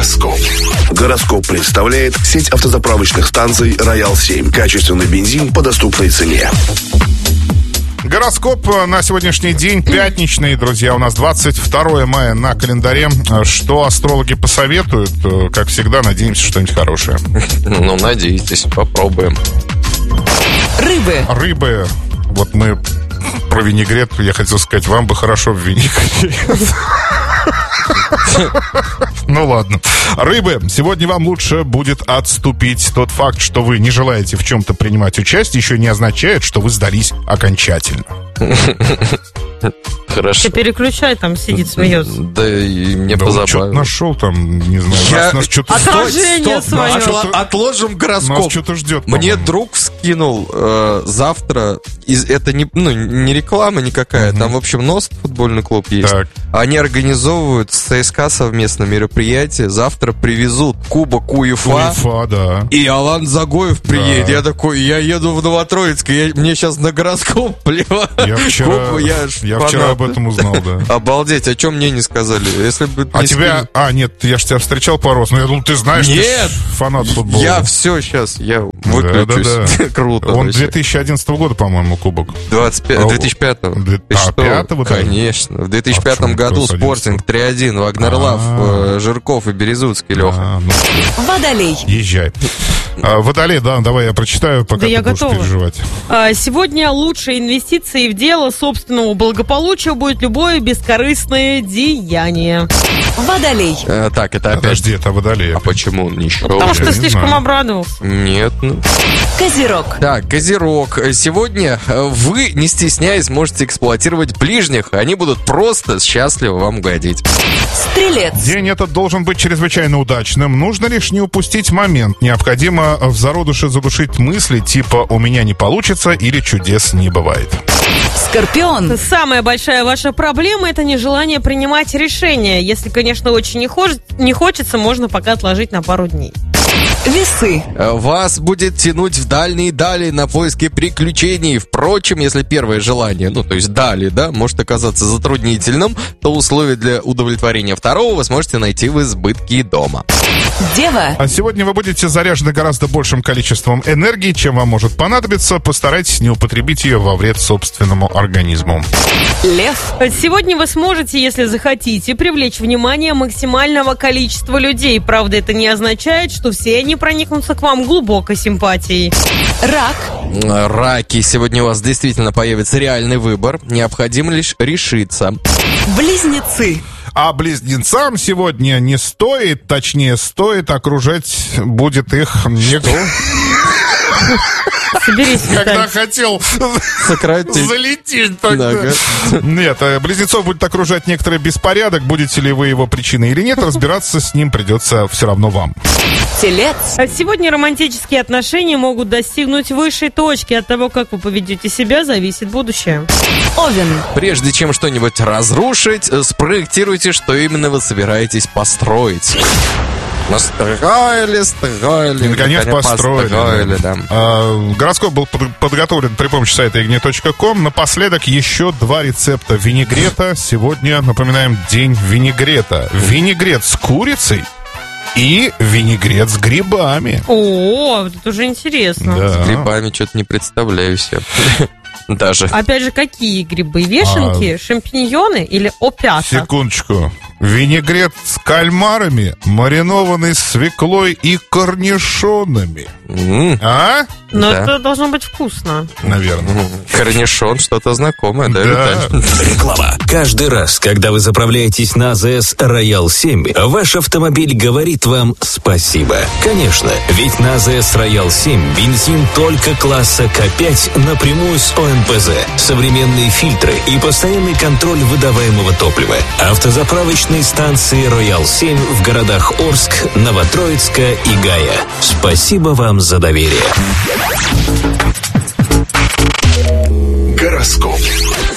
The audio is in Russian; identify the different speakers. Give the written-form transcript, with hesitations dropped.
Speaker 1: Гороскоп. Гороскоп представляет сеть автозаправочных станций «Роял-7». Качественный бензин по доступной цене.
Speaker 2: Гороскоп на сегодняшний день пятничный, друзья. У нас 22 мая на календаре. Что астрологи посоветуют? Как всегда, надеемся, что-нибудь хорошее.
Speaker 3: Ну, надейтесь, попробуем.
Speaker 2: Рыбы. Вот мы про винегрет, я хотел сказать, вам бы хорошо в винегрет. Ну ладно. Рыбы, сегодня вам лучше будет отступить. Тот факт, что вы не желаете в чем-то принимать участие, еще не означает, что вы сдались окончательно.
Speaker 3: Хорошо.
Speaker 4: Ты переключай, там сидит, смеется.
Speaker 3: Да и мне
Speaker 2: Да
Speaker 3: позабавило.
Speaker 2: что-то нашел там, не знаю. Нас что-то...
Speaker 4: Отражение свое.
Speaker 3: Отложим гороскоп.
Speaker 2: Нас что-то ждет.
Speaker 3: Мне
Speaker 2: по-моему.
Speaker 3: друг скинул завтра, это не реклама никакая, там, в общем, НОСТ, футбольный клуб есть.
Speaker 2: Так.
Speaker 3: Они организовывают с ЦСКА совместно мероприятие. Завтра привезут Кубок УЕФА.
Speaker 2: УЕФА, да.
Speaker 3: И Алан Загоев приедет.
Speaker 2: Да.
Speaker 3: Я такой, я еду в Новотроицк, мне сейчас на гороскоп плевать.
Speaker 2: Я вчера об этом узнал, да.
Speaker 3: Обалдеть, о чем мне не сказали? Если бы
Speaker 2: А
Speaker 3: не
Speaker 2: тебя... нет, я же тебя встречал пару раз. Но я думал, ты знаешь,
Speaker 3: Нет.
Speaker 2: ты ж фанат футбола.
Speaker 3: Я все сейчас, я выключусь.
Speaker 2: Да.
Speaker 3: Круто.
Speaker 2: Он
Speaker 3: вообще.
Speaker 2: 2011 года, по-моему, кубок.
Speaker 3: 2005-го. Ты что?
Speaker 2: 5-го, да?
Speaker 3: Конечно. В 2005
Speaker 2: А в чем
Speaker 3: году
Speaker 2: кто
Speaker 3: Спортинг 3-1, Вагнерлав, Жирков и Березуцкий, Леха.
Speaker 5: Водолей.
Speaker 2: Езжай. Водолей, да, давай я прочитаю, пока
Speaker 4: Да
Speaker 2: ты
Speaker 4: я
Speaker 2: будешь
Speaker 4: готова.
Speaker 2: переживать.
Speaker 4: Сегодня лучшей инвестицией в дело собственного благополучия будет любое бескорыстное деяние.
Speaker 5: Водолей.
Speaker 3: Так, это опять...
Speaker 2: Подожди, это Водолей.
Speaker 3: А почему он еще?
Speaker 4: Потому что
Speaker 2: не
Speaker 4: слишком
Speaker 2: знаю.
Speaker 4: обрадовался.
Speaker 3: Нет,
Speaker 5: Козерог.
Speaker 3: Так, Козерог. Сегодня вы, не стесняясь, можете эксплуатировать ближних. Они будут просто счастливы вам угодить.
Speaker 5: Стрелец.
Speaker 2: День этот должен быть чрезвычайно удачным. Нужно лишь не упустить момент. Необходимо в зародыше задушить мысли типа «у меня не получится» или «чудес не бывает».
Speaker 5: Скорпион.
Speaker 4: Самая большая ваша проблема – это нежелание принимать решения. Если, конечно, очень не хочется, можно пока отложить на пару дней.
Speaker 5: Весы.
Speaker 3: Вас будет тянуть в дальние дали на поиски приключений. Впрочем, если первое желание, то есть дали, да, может оказаться затруднительным, то условия для удовлетворения второго вы сможете найти в избытке дома.
Speaker 5: Дева.
Speaker 2: А сегодня вы будете заряжены гораздо большим количеством энергии, чем вам может понадобиться. Постарайтесь не употребить ее во вред собственному организму.
Speaker 5: Лев.
Speaker 4: Сегодня вы сможете, если захотите, привлечь внимание максимального количества людей. Правда, это не означает, что все они проникнутся к вам глубокой симпатией.
Speaker 5: Рак.
Speaker 3: Раки, сегодня у вас действительно появится реальный выбор. Необходимо лишь решиться.
Speaker 5: Близнецы.
Speaker 2: А близнецам сегодня не стоит, точнее, стоит окружать будет их...
Speaker 4: Соберись,
Speaker 2: Когда
Speaker 4: Виталий.
Speaker 2: хотел
Speaker 3: Сократить.
Speaker 2: залететь тогда.
Speaker 3: Ага.
Speaker 2: Нет, близнецов будет окружать некоторый беспорядок. Будете ли вы его причиной или нет, разбираться с ним придется все равно вам.
Speaker 5: Телец.
Speaker 4: Сегодня романтические отношения могут достигнуть высшей точки. От того, как вы поведете себя, зависит будущее.
Speaker 5: Овен.
Speaker 3: Прежде чем что-нибудь разрушить, спроектируйте, что именно вы собираетесь построить. Строили.
Speaker 2: Наконец построили.
Speaker 3: Построили, да.
Speaker 2: Гороскоп был подготовлен при помощи сайта igni.com. Напоследок еще 2 рецепта винегрета. Сегодня, напоминаем, день винегрета. Винегрет с курицей и винегрет с грибами.
Speaker 4: О, это уже интересно.
Speaker 2: Да.
Speaker 3: С грибами что-то не представляю себе. Даже.
Speaker 4: Опять же, какие грибы? Вешенки, шампиньоны или опята?
Speaker 2: Секундочку. Винегрет с кальмарами, маринованный свеклой и корнишонами. А?
Speaker 4: Но
Speaker 3: Да.
Speaker 4: это должно быть вкусно.
Speaker 2: Наверное.
Speaker 3: Корнишон, что-то знакомое, да, Виталий?
Speaker 1: Реклама.
Speaker 6: Каждый раз, когда вы заправляетесь на АЗС Роял-7, ваш автомобиль говорит вам спасибо. Конечно, ведь на АЗС Роял-7 бензин только класса К5 напрямую с ОМПЗ, современные фильтры и постоянный контроль выдаваемого топлива. Автозаправочные станции Роял-7 в городах Орск, Новотроицка и Гая. Спасибо вам за доверие.
Speaker 1: Гороскоп.